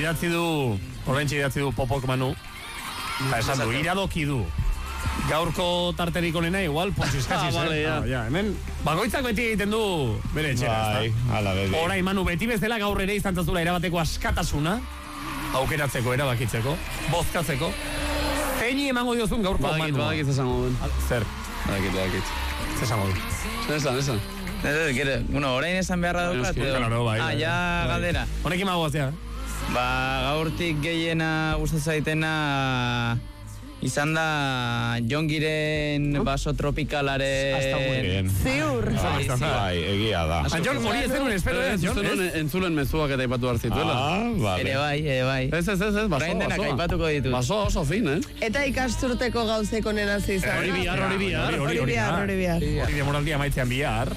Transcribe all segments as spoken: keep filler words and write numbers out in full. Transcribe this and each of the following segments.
idatzi du, oraintxe idatzi du Popok Manu. Eta esan du, iradoki du. Gaurko tarterik onena igual, pontxizkatziz, ah, vale, eh? Ah, ja, hemen, bagoitzak beti egiten du bere etxera, bai, ala bebe. Orain, Manu, beti bezala gaur ere izan zazula erabateko askatasuna, aukeratzeko, erabakitzeko, bozkatzeko. Zeini emango diozun gaurko Manu. Manu. Badakit, badakit esango duen. Zer? Badakit, badakit. Zer esango du? Esan, esan. Bueno, orain esan beharra daukat. Claro, bai. Ah, ja, galdera. Honekin magoazia. Ba, gaurtik gehiena gustatzen zaitena izan da Jongiren baso tropikalaren... Ziur. Bai, egia da. Jon, mori ezen un espero, eh? Entzulen mezuak eta ipatu hartzituela. Ah, vale. Ere bai, ere bai. Ez, ez, ez, baso, Orain denak aipatuko ditut. Baso oso fin, eh? Eta ikasturteko gauzeko nena zizan. Hori bihar, hori bihar. Hori bihar, hori bihar. Hori demoraldia maitzean bihar.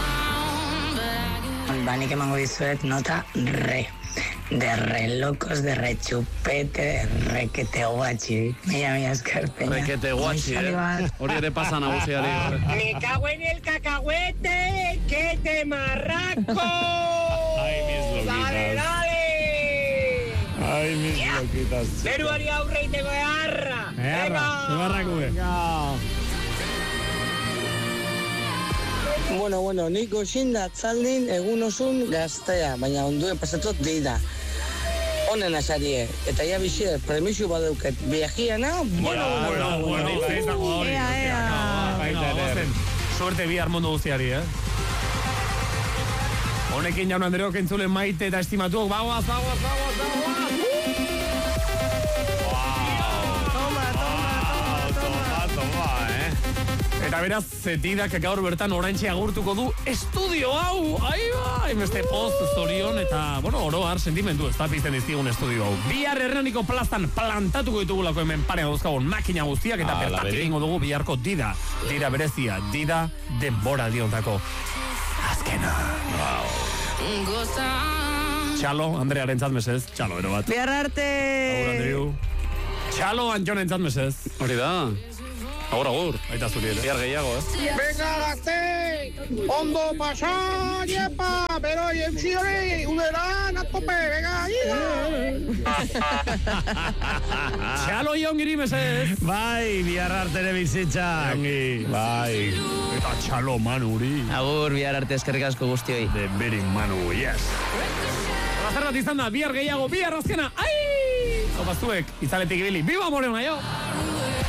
Ba, nik emango dizuet nota re. De re locos, de re chupete, de requete guachi. Mila, mila esker, peña. Requete guachi, eh? Hori ere pasa nagusiari. Me cago en el cacahuete, que te marraco. Ay, mis loquitas. Dale, dale. Ay, mis loquitas. Beruari aurre iteko eharra. Eharra, eharrako be. Bueno, bueno, nik goxinda atzaldin egun osun gaztea, baina onduen pasatot dira. Honen asarie, eta ja bizi premisu badeuket viajiana, bueno, bueno, bueno, bueno, Ea, ea. Suerte bihar mundu guztiari, eh? Honekin jaun Andreok entzulen maite eta estimatuak, bagoaz, bagoaz, bagoaz, bagoaz! Eta beraz, zetidak gaur bertan oraintxe agurtuko du estudio hau, ahi ba, hainbeste post, zorion, eta, bueno, oroar sentimentu ez da pizten dizkigun estudio hau. Bihar Hernaniko plazan plantatuko ditugulako hemen pare dauzkagun makina guztiak, eta bertatik egingo dugu biharko dida, dida berezia, dida denbora diontako. Azkena. Wow. Txalo, Andrearen zatmesez, txalo, ero bat. Bihar arte! Agur, Andriu. Txalo, Antxonen zatmesez. Hori da. Agur, agur. Baita zuri ere. Bihar gehiago, eh? Venga, gazte! Ondo pasa, yepa! Pero, jemsi hori, uderan, a tope, venga, ida! Txalo iongiri mesez. Bai, bihar artere bizitza. Bai. Eta txalo manuri. Agur, bihar arte eskerrik asko guztioi. De beri manu, yes. Razerrat izan da, bihar gehiago, bihar azkena. Ai! Zopaztuek, izaletik ibili. Biba Morena, jo!